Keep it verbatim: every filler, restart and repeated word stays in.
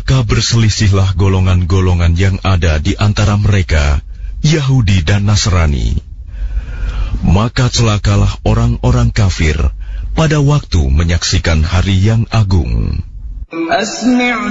Maka berselisihlah golongan-golongan yang ada di antara mereka, Yahudi dan Nasrani. Maka celakalah orang-orang kafir pada waktu menyaksikan hari yang agung.